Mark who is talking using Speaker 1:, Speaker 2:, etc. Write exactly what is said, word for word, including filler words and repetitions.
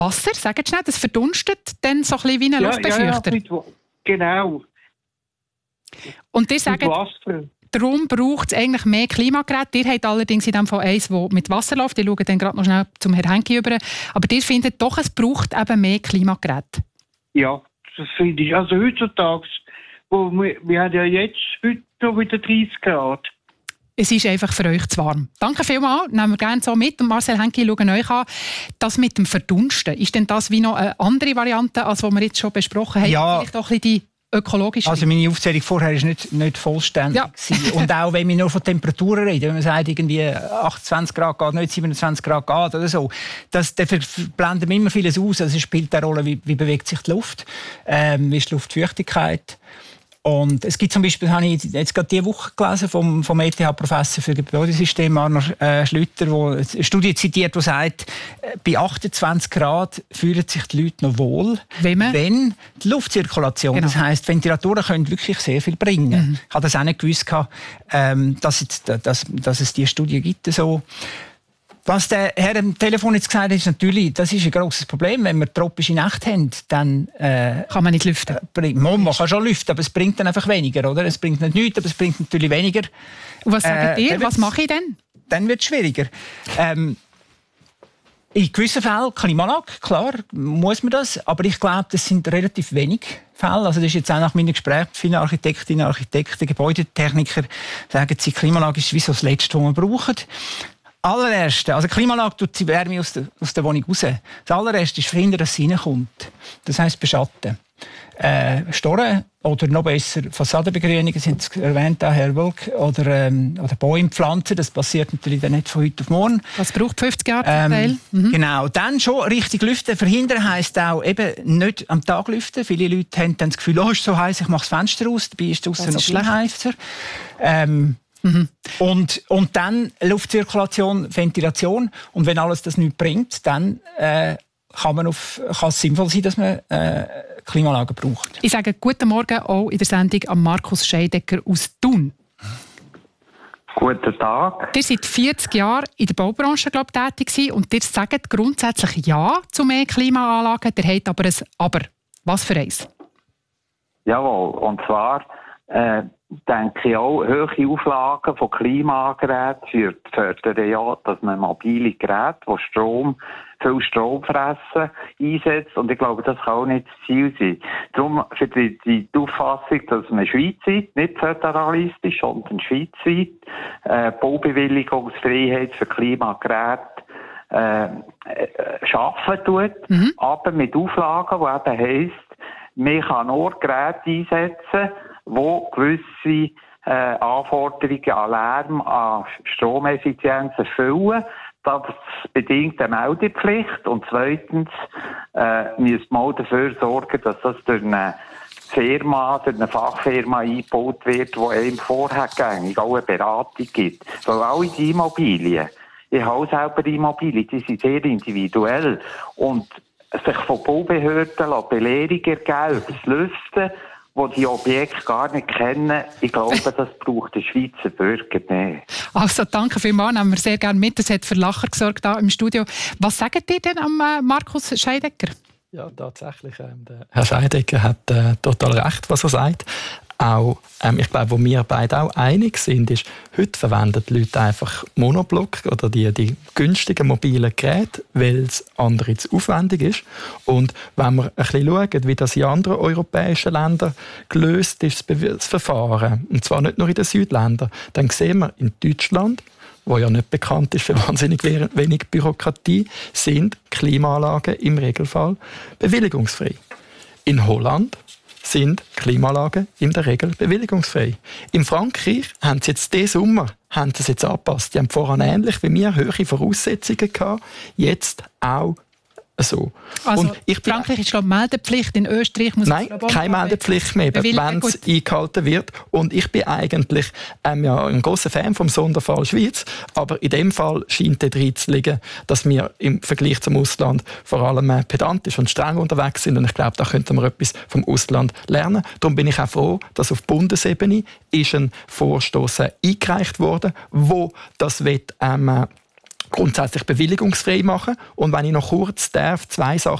Speaker 1: Wasser, sagen Sie schnell, das verdunstet dann so ein bisschen wie ein
Speaker 2: ja,
Speaker 1: Luftbefeuchter.
Speaker 2: Ja, ja, genau.
Speaker 1: Und ihr sagt, darum braucht es eigentlich mehr Klimageräte. Ihr habt allerdings in dem Fall eins, das mit Wasser läuft. Ich schaue dann gerade noch schnell zum Herrn Henki über. Aber ihr findet doch, es braucht eben mehr Klimageräte.
Speaker 2: Ja, das finde ich. Also heutzutage, wo wir, wir haben ja jetzt heute noch wieder dreißig Grad.
Speaker 1: Es ist einfach für euch zu warm. Danke vielmals, nehmen wir gerne so mit. Und Marcel Henki, schauen euch an. Das mit dem Verdunsten, ist denn das wie noch eine andere Variante, als was wir jetzt schon besprochen haben?
Speaker 3: Ja.
Speaker 1: Vielleicht auch ein bisschen die ökologische.
Speaker 3: Also meine Aufzählung vorher war nicht, nicht vollständig.
Speaker 1: Ja.
Speaker 3: Und auch wenn wir nur von Temperaturen reden, wenn man sagt, irgendwie achtundzwanzig Grad geht, nicht siebenundzwanzig Grad geht oder so, das, da blenden wir immer vieles aus. Also es spielt eine Rolle, wie, wie bewegt sich die Luft, ähm, wie ist die Luftfeuchtigkeit. Und es gibt zum Beispiel, habe ich jetzt gerade diese Woche gelesen, vom, vom E T H-Professor für Gebäudesystem, Arno äh, Schlüter, der eine Studie zitiert, die sagt, äh, bei achtundzwanzig Grad fühlen sich die Leute noch wohl,
Speaker 1: wenn,
Speaker 3: wenn die Luftzirkulation, genau. Das heisst, Ventilatoren können wirklich sehr viel bringen. Mhm. Ich habe das auch nicht gewusst, ähm, dass, jetzt, dass, dass es diese Studie gibt. So. Was der Herr am Telefon jetzt gesagt hat, ist natürlich, das ist ein grosses Problem. Wenn wir tropische Nacht haben, dann äh,
Speaker 1: kann man nicht lüften.
Speaker 3: Bringt, man kann schon lüften, aber es bringt dann einfach weniger, oder? Es bringt nicht nichts, aber es bringt natürlich weniger.
Speaker 1: Und was sagt äh, ihr? Was mache ich denn?
Speaker 3: Dann wird es schwieriger. Ähm, in gewissen Fällen Klimaanlage, klar, muss man das, aber ich glaube, das sind relativ wenig Fälle. Also das ist jetzt auch nach meinen Gesprächen mit vielen Architektinnen, Architekten, Gebäudetechniker, sagen sie, Klimaanlage ist wie so das Letzte, was wir brauchen. Allererste, also die Klimaanlage tut die Wärme aus der, aus der Wohnung raus. Das allererste ist verhindern, dass sie reinkommt. Das heisst beschatten. Äh, Storen oder noch besser Fassadenbegrünungen, sind erwähnt, auch Herr Wölk, oder, ähm, oder Bäume pflanzen. Das passiert natürlich dann nicht von heute auf morgen.
Speaker 1: Das braucht fünfzig Jahre zum Teil.
Speaker 3: Ähm, mhm. Genau, dann schon richtig lüften. Verhindern heisst auch eben nicht am Tag lüften. Viele Leute haben dann das Gefühl, oh, ist so heiß, ich mache das Fenster aus, dabei ist draussen noch viel heißer. Ähm, Mhm. Und, und dann Luftzirkulation, Ventilation. Und wenn alles das nicht bringt, dann äh, kann, man auf, kann es sinnvoll sein, dass man äh, Klimaanlagen braucht.
Speaker 1: Ich sage guten Morgen auch in der Sendung an Markus Scheidecker aus Thun.
Speaker 4: Guten Tag.
Speaker 1: Ihr seid vierzig Jahre in der Baubranche, glaube ich, tätig gewesen und ihr sagt grundsätzlich Ja zu mehr Klimaanlagen. Ihr habt aber ein Aber. Was für eins?
Speaker 4: Jawohl, und zwar äh, denke ich auch, hohe Auflagen von Klimageräten fördern ja, dass man mobile Geräte, die Strom, viel Strom fressen, einsetzt. Und ich glaube, das kann auch nicht das Ziel sein. Darum für die, die Auffassung, dass man schweizweit, nicht föderalistisch, sondern schweizweit, äh, Baubewilligungsfreiheit für Klimageräte äh, äh, schaffen tut, mhm. aber mit Auflagen, die eben heisst, man kann nur Geräte einsetzen, wo gewisse äh, Anforderungen an Lärm, an Stromeffizienz erfüllen. Das bedingt eine Meldepflicht. Und zweitens äh, müsste man dafür sorgen, dass das durch eine Firma, durch eine Fachfirma eingebaut wird, die einem vorhergängig auch eine Beratung gibt. Weil alle die Immobilien, ich habe selber Immobilien, die sind sehr individuell. Und sich von Baubehörden Belehrung ergeben über das Lüften, die die Objekte gar nicht kennen. Ich glaube, das braucht der Schweizer Bürger nicht.
Speaker 1: Also danke vielmals, nehmen wir sehr gerne mit. Das hat für Lacher gesorgt hier im Studio. Was sagt ihr denn am äh, Markus Scheidecker?
Speaker 5: Ja, tatsächlich. Ähm, der Herr Scheidecker hat äh, total recht, was er sagt. Auch, ähm, ich glaube, wo wir beide auch einig sind, ist, heute verwenden die Leute einfach Monoblock oder die, die günstigen mobilen Geräte, weil es andere zu aufwendig ist. Und wenn wir ein bisschen schauen, wie das in anderen europäischen Ländern gelöst ist, das Verfahren, und zwar nicht nur in den Südländern, dann sehen wir in Deutschland, wo ja nicht bekannt ist für wahnsinnig wenig Bürokratie, sind Klimaanlagen im Regelfall bewilligungsfrei. In Holland sind Klimaanlagen in der Regel bewilligungsfrei. In Frankreich haben sie jetzt diesen Sommer haben sie es jetzt angepasst. Die haben vorher ähnlich wie wir hohe Voraussetzungen gehabt, jetzt auch so.
Speaker 1: Also und ich Frankreich ist glaube Meldepflicht, in Österreich muss
Speaker 5: Nein, keine Meldepflicht mehr, wenn es eingehalten wird. Und ich bin eigentlich ähm, ja, ein grosser Fan vom Sonderfall Schweiz, aber in dem Fall scheint drin zu liegen, dass wir im Vergleich zum Ausland vor allem äh, pedantisch und streng unterwegs sind und ich glaube, da könnten wir etwas vom Ausland lernen. Darum bin ich auch froh, dass auf Bundesebene ist ein Vorstoß äh, eingereicht wurde, wo das will, ähm, grundsätzlich bewilligungsfrei machen. Und wenn ich noch kurz darf, zwei Sachen